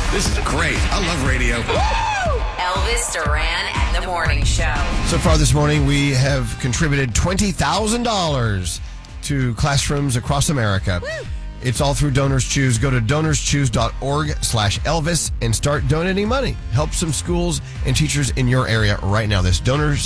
This is great. I love radio. Elvis Duran and the Morning Show. So far this morning, we have contributed $20,000 to classrooms across America. Woo! It's all through Donors Choose. Go to donorschoose.org/Elvis and start donating money. Help some schools and teachers in your area right now. This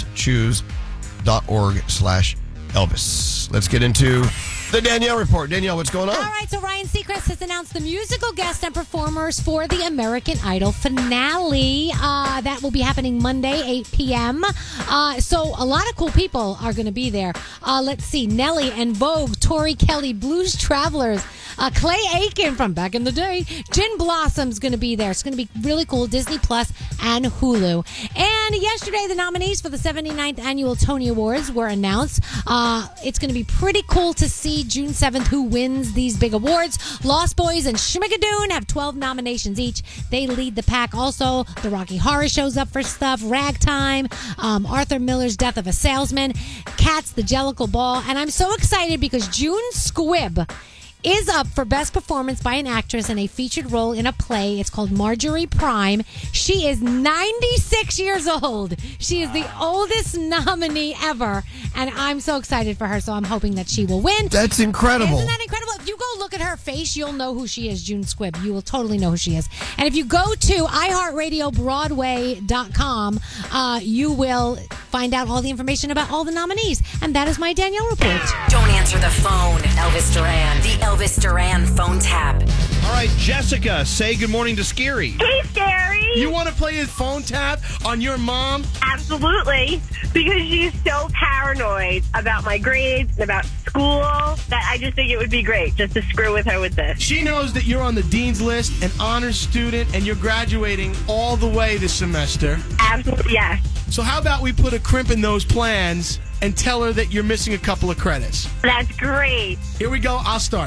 donorschoose.org/Elvis. Let's get into the Danielle Report. Danielle, what's going on? All right, so Ryan Seacrest has announced the musical guests and performers for the American Idol finale. That will be happening Monday, 8 p.m. So a lot of cool people are going to be there. Let's see, Nelly and Vogue, Tori Kelly, Blues Travelers, Clay Aiken from back in the day, Gin Blossom's going to be there. It's going to be really cool, Disney Plus and Hulu. And yesterday, the nominees for the 79th Annual Tony Awards were announced. It's going to be pretty cool to see June 7th who wins these big awards. Lost Boys and Schmigadoon have 12 nominations each. They lead the pack. Also, the Rocky Horror shows up for stuff, Ragtime, Arthur Miller's Death of a Salesman, Cats, The Jellicle Ball. And I'm so excited because June Squibb is up for Best Performance by an Actress in a Featured Role in a Play. It's called Marjorie Prime. She is 96 years old. She is the oldest nominee ever, and I'm so excited for her, so I'm hoping that she will win. That's incredible. Isn't that incredible? If you go look at her face, you'll know who she is, June Squibb. You will totally know who she is. And if you go to iHeartRadioBroadway.com, you will find out all the information about all the nominees. And that is my Danielle Report. Don't answer the phone, Elvis Duran. The Elvis Duran phone tap. All right, Jessica, say good morning to Scary. Hey, Scary. You want to play his phone tap on your mom? Absolutely, because she's so paranoid about my grades and about school that I just think it would be great just to screw with her with this. She knows that you're on the dean's list, an honors student, and you're graduating all the way this semester. Absolutely, yes. So how about we put a crimp in those plans and tell her that you're missing a couple of credits? That's great. Here we go. I'll start.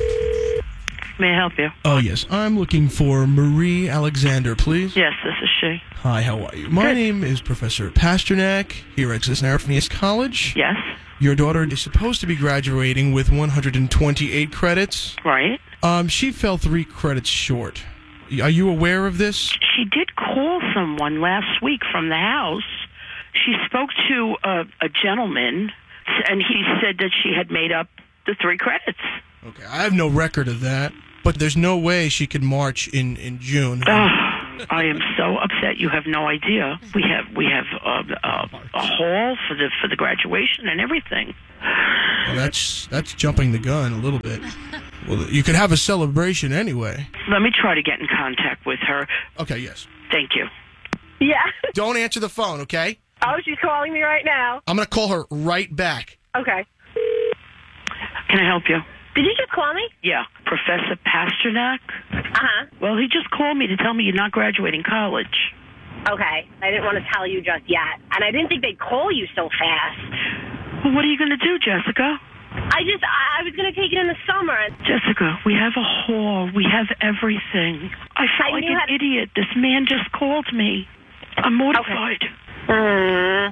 May I help you? Oh, yes. I'm looking for Marie Alexander, please. Yes, this is she. Hi, how are you? My name is Professor Pasternak here at Cisneros College. Yes. Your daughter is supposed to be graduating with 128 credits. Right. She fell 3 credits short. Are you aware of this? She did call someone last week from the house. She spoke to a gentleman, and he said that she had made up the 3 credits. Okay, I have no record of that, but there's no way she could march in June. I am so upset. You have no idea. We have a hall for the graduation and everything. Well, that's jumping the gun a little bit. Well, you could have a celebration anyway. Let me try to get in contact with her. Okay, yes. Thank you. Yeah. Don't answer the phone, okay? Oh, she's calling me right now. I'm going to call her right back. Okay. Can I help you? Did you just call me? Yeah. Professor Pasternak? Uh-huh. Well, he just called me to tell me you're not graduating college. Okay. I didn't want to tell you just yet. And I didn't think they'd call you so fast. Well, what are you going to do, Jessica? I was going to take it in the summer. Jessica, we have a hall. We have everything. I felt like an idiot. This man just called me. I'm mortified. Okay.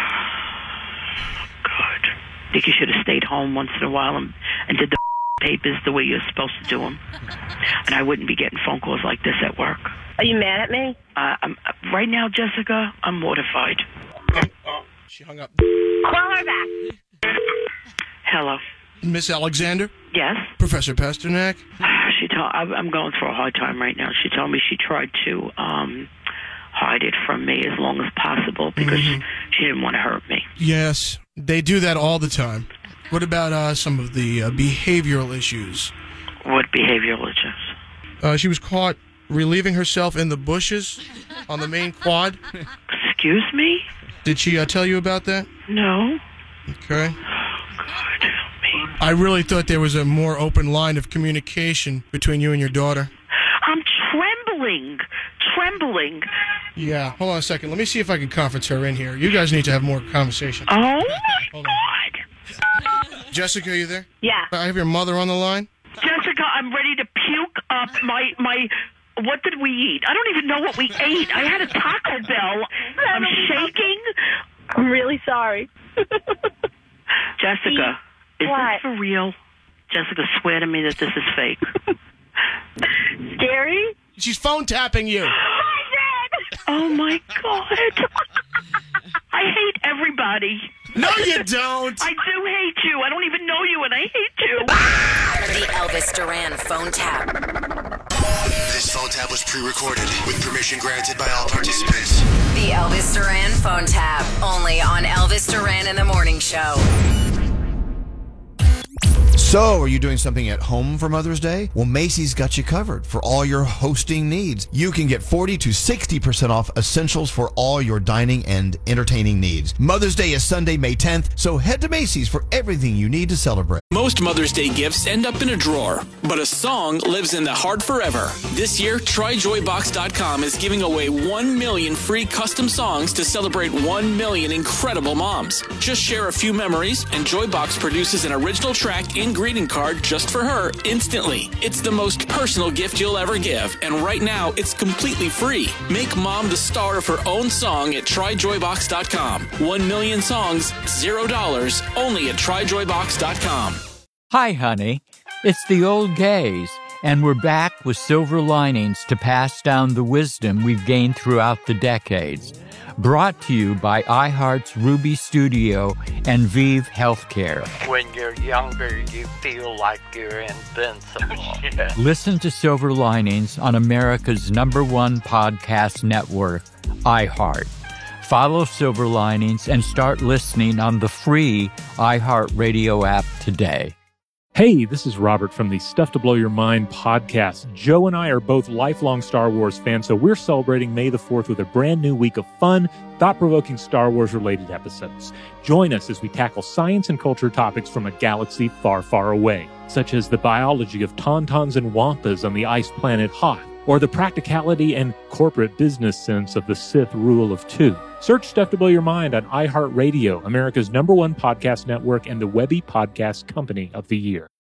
God. I think you should have stayed home once in a while and did the papers the way you're supposed to do them. And I wouldn't be getting phone calls like this at work. Are you mad at me? Right now, Jessica, I'm mortified. She hung up. Call her back. Hello. Miss Alexander? Yes? Professor Pasternak? I'm going through a hard time right now. She told me she tried to hide it from me as long as possible because she didn't want to hurt me. Yes, they do that all the time. What about some of the behavioral issues? What behavioral issues? She was caught relieving herself in the bushes on the main quad. Excuse me? Did she tell you about that? No. Okay. Oh, God, help me. I really thought there was a more open line of communication between you and your daughter. I'm trembling. Yeah, hold on a second. Let me see if I can conference her in here. You guys need to have more conversation. Oh, my God. Jessica, are you there? Yeah. I have your mother on the line. Jessica, I'm ready to puke up my... What did we eat? I don't even know what we ate. I had a Taco Bell. I'm shaking. I'm really sorry. Jessica, is this for real? Jessica, swear to me that this is fake. Scary? She's phone tapping you. Oh, my God. I hate everybody. No, you don't. I do hate you. I don't even know you, and I hate you. The Elvis Duran phone tap. This phone tap was pre-recorded with permission granted by all participants. The Elvis Duran phone tap. Only on Elvis Duran in the Morning Show. So, are you doing something at home for Mother's Day? Well, Macy's got you covered for all your hosting needs. You can get 40 to 60% off essentials for all your dining and entertaining needs. Mother's Day is Sunday, May 10th, so head to Macy's for everything you need to celebrate. Most Mother's Day gifts end up in a drawer, but a song lives in the heart forever. This year, TryJoyBox.com is giving away 1 million free custom songs to celebrate 1 million incredible moms. Just share a few memories, and Joybox produces an original track and greeting card just for her instantly. It's the most personal gift you'll ever give, and right now, it's completely free. Make mom the star of her own song at TryJoyBox.com. 1 million songs, $0, only at TryJoyBox.com. Hi, honey. It's the old gays, and we're back with silver linings to pass down the wisdom we've gained throughout the decades. Brought to you by iHeart's Ruby Studio and Vive Healthcare. When you're younger, you feel like you're invincible. Listen to Silver Linings on America's #1 podcast network, iHeart. Follow Silver Linings and start listening on the free iHeartRadio app today. Hey, this is Robert from the Stuff to Blow Your Mind podcast. Joe and I are both lifelong Star Wars fans, so we're celebrating May the 4th with a brand new week of fun, thought-provoking Star Wars-related episodes. Join us as we tackle science and culture topics from a galaxy far, far away, such as the biology of tauntauns and wampas on the ice planet Hoth, or the practicality and corporate business sense of the Sith Rule of Two. Search Stuff to Blow Your Mind on iHeartRadio, America's #1 podcast network and the Webby Podcast Company of the Year.